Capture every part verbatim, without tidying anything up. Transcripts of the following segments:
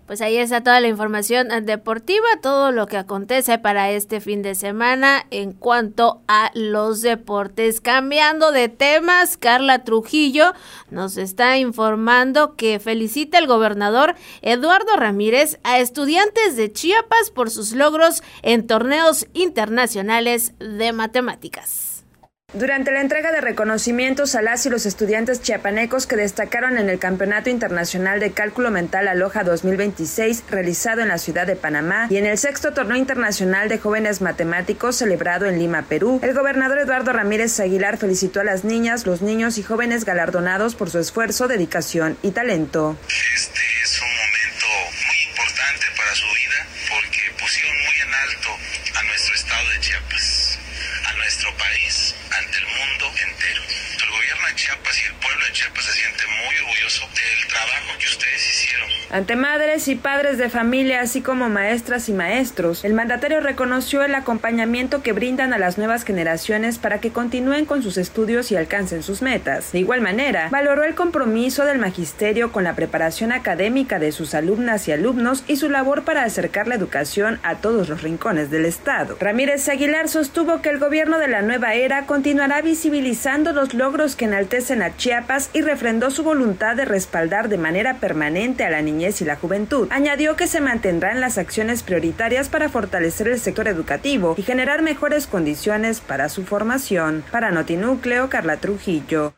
Pues ahí está toda la información deportiva, todo lo que acontece para este fin de semana en cuanto a los deportes. Cambiando de temas, Carla Trujillo nos está informando que felicita el gobernador Eduardo Ramírez a estudiantes de Chiapas por sus logros en torneos internacionales de matemáticas. Durante la entrega de reconocimientos a las y los estudiantes chiapanecos que destacaron en el Campeonato Internacional de Cálculo Mental Aloha dos mil veintiséis, realizado en la ciudad de Panamá, y en el sexto Torneo Internacional de Jóvenes Matemáticos, celebrado en Lima, Perú, el gobernador Eduardo Ramírez Aguilar felicitó a las niñas, los niños y jóvenes galardonados por su esfuerzo, dedicación y talento. Este es un momento muy importante para su vida porque pusieron muy en alto a nuestro estado de Chiapas, a nuestro país, ante el mundo entero. El gobierno de Chiapas y el pueblo de Chiapas se siente muy orgulloso del trabajo que ustedes hicieron. Ante madres y padres de familia, así como maestras y maestros, el mandatario reconoció el acompañamiento que brindan a las nuevas generaciones para que continúen con sus estudios y alcancen sus metas. De igual manera, valoró el compromiso del magisterio con la preparación académica de sus alumnas y alumnos y su labor para acercar la educación a todos los rincones del estado. Ramírez Aguilar sostuvo que el gobierno de la nueva era continuará visibilizando los logros que enaltecen a Chiapas y refrendó su voluntad de respaldar de manera permanente a la niñez y la juventud. Añadió que se mantendrán las acciones prioritarias para fortalecer el sector educativo y generar mejores condiciones para su formación. Para Notinúcleo, Carla Trujillo.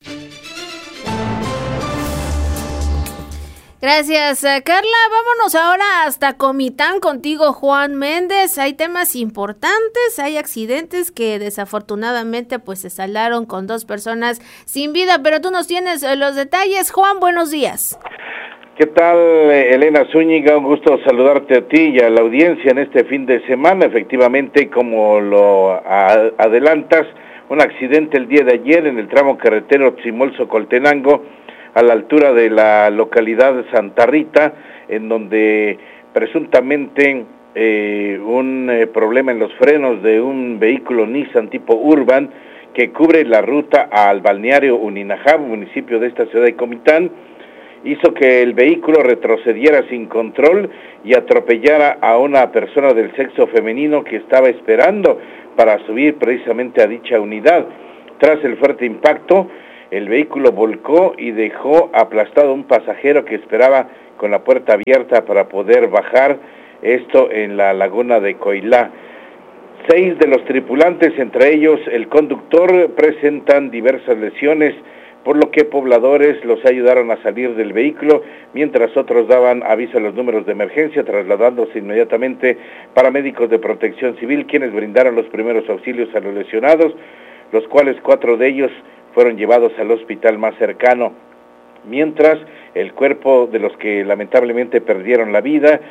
Gracias, Carla. Vámonos ahora hasta Comitán contigo, Juan Méndez. Hay temas importantes, hay accidentes que desafortunadamente pues se saldaron con dos personas sin vida, pero tú nos tienes los detalles. Juan, buenos días. ¿Qué tal, Elena Zúñiga? Un gusto saludarte a ti y a la audiencia en este fin de semana. Efectivamente, como lo a- adelantas, un accidente el día de ayer en el tramo carretero Tzimol-Socoltenango, a la altura de la localidad de Santa Rita, en donde presuntamente eh, un eh, problema en los frenos de un vehículo Nissan tipo Urban que cubre la ruta al balneario Uninajab, municipio de esta ciudad de Comitán, hizo que el vehículo retrocediera sin control y atropellara a una persona del sexo femenino que estaba esperando para subir precisamente a dicha unidad. Tras el fuerte impacto, el vehículo volcó y dejó aplastado a un pasajero que esperaba con la puerta abierta para poder bajar, esto en la laguna de Coilá. Seis de los tripulantes, entre ellos el conductor, presentan diversas lesiones, por lo que pobladores los ayudaron a salir del vehículo, mientras otros daban aviso a los números de emergencia, trasladándose inmediatamente paramédicos de Protección Civil, quienes brindaron los primeros auxilios a los lesionados, los cuales cuatro de ellos fueron llevados al hospital más cercano, mientras el cuerpo de los que lamentablemente perdieron la vida,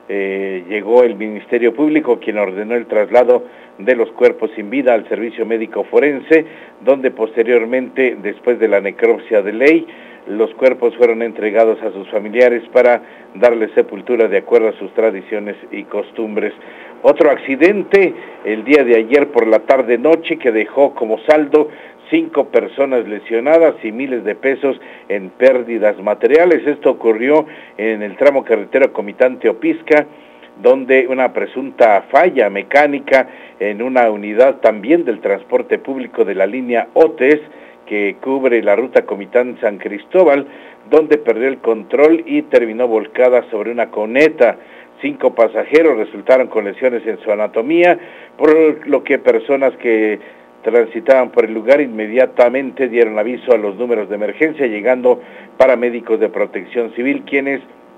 eh, llegó el Ministerio Público, quien ordenó el traslado de los cuerpos sin vida al servicio médico forense, donde posteriormente, después de la necropsia de ley, los cuerpos fueron entregados a sus familiares para darle sepultura de acuerdo a sus tradiciones y costumbres. Otro accidente el día de ayer por la tarde-noche que dejó como saldo cinco personas lesionadas y miles de pesos en pérdidas materiales. Esto ocurrió en el tramo carretero Comitán-Teopisca, donde una presunta falla mecánica en una unidad también del transporte público de la línea OTES, que cubre la ruta Comitán-San Cristóbal, donde perdió el control y terminó volcada sobre una coneta. Cinco pasajeros resultaron con lesiones en su anatomía, por lo que personas que transitaban por el lugar inmediatamente dieron aviso a los números de emergencia, llegando paramédicos de Protección Civil, quienes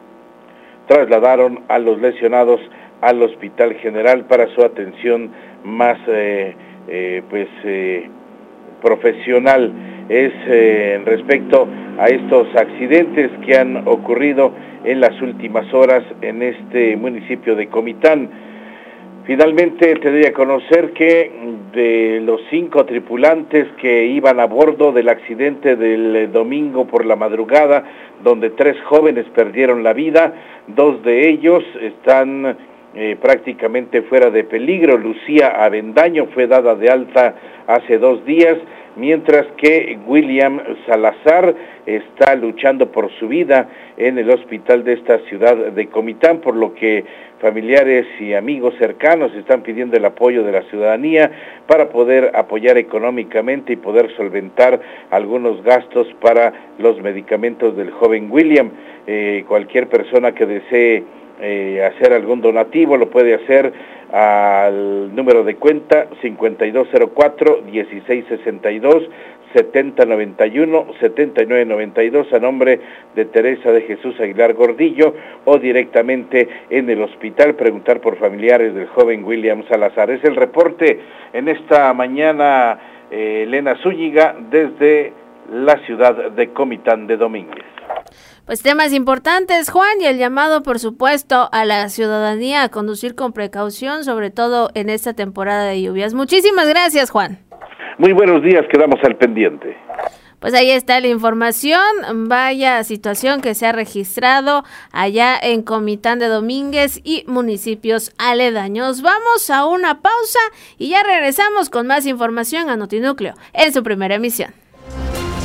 trasladaron a los lesionados al Hospital General para su atención más eh, eh, pues eh, profesional. Es eh, respecto a estos accidentes que han ocurrido en las últimas horas en este municipio de Comitán. Finalmente te doy a conocer que de los cinco tripulantes que iban a bordo del accidente del domingo por la madrugada, donde tres jóvenes perdieron la vida, dos de ellos están eh, prácticamente fuera de peligro. Lucía Avendaño fue dada de alta hace dos días, mientras que William Salazar está luchando por su vida en el hospital de esta ciudad de Comitán, por lo que familiares y amigos cercanos están pidiendo el apoyo de la ciudadanía para poder apoyar económicamente y poder solventar algunos gastos para los medicamentos del joven William. Eh, cualquier persona que desee eh, hacer algún donativo lo puede hacer al número de cuenta cincuenta y dos cero cuatro, dieciséis sesenta y dos, setenta noventa y uno, setenta y nueve noventa y dos a nombre de Teresa de Jesús Aguilar Gordillo, o directamente en el hospital preguntar por familiares del joven William Salazar. Es el reporte en esta mañana, eh, Elena Zúñiga, desde la ciudad de Comitán de Domínguez. Pues temas importantes, Juan, y el llamado, por supuesto, a la ciudadanía a conducir con precaución, sobre todo en esta temporada de lluvias. Muchísimas gracias, Juan. Muy buenos días, quedamos al pendiente. Pues ahí está la información, vaya situación que se ha registrado allá en Comitán de Domínguez y municipios aledaños. Vamos a una pausa y ya regresamos con más información a Notinúcleo en su primera emisión.